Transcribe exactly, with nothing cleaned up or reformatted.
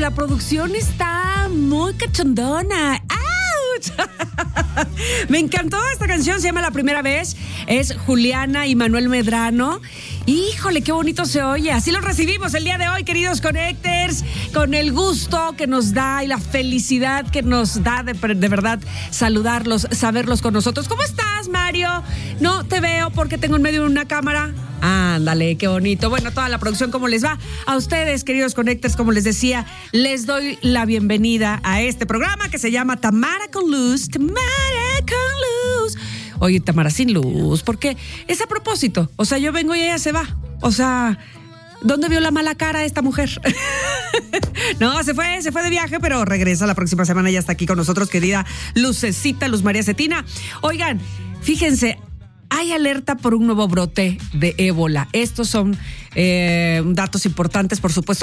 la producción está muy cachondona. ¡Auch! Me encantó esta canción, se llama La Primera Vez. Es Juliana y Manuel Medrano. Híjole, qué bonito se oye. Así los recibimos el día de hoy, queridos Connectors, con el gusto que nos da y la felicidad que nos da de, de verdad saludarlos, saberlos con nosotros. ¿Cómo estás, Mario? No te veo porque tengo en medio de una cámara. Ándale, qué bonito. Bueno, toda la producción, ¿cómo les va? A ustedes, queridos Connectors, como les decía, les doy la bienvenida a este programa que se llama Tamara con Luz. Tamara con Luz. Oye, Tamara sin luz, porque es a propósito. O sea, yo vengo y ella se va. O sea, ¿dónde vio la mala cara esta mujer? No, se fue, se fue de viaje, pero regresa la próxima semana. Ya está aquí con nosotros, querida Lucecita, Luz María Cetina. Oigan, fíjense, hay alerta por un nuevo brote de ébola. Estos son eh, datos importantes, por supuesto.